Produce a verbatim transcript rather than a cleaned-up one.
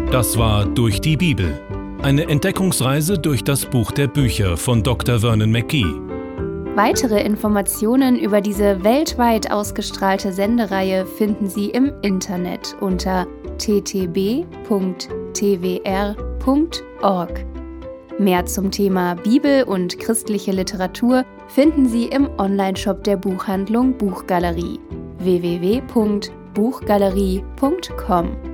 Das war Durch die Bibel. Eine Entdeckungsreise durch das Buch der Bücher von Doktor Vernon McGee. Weitere Informationen über diese weltweit ausgestrahlte Sendereihe finden Sie im Internet unter t t b punkt t w r punkt org. Mehr zum Thema Bibel und christliche Literatur finden Sie im Onlineshop der Buchhandlung Buchgalerie w w w punkt buchgalerie punkt com.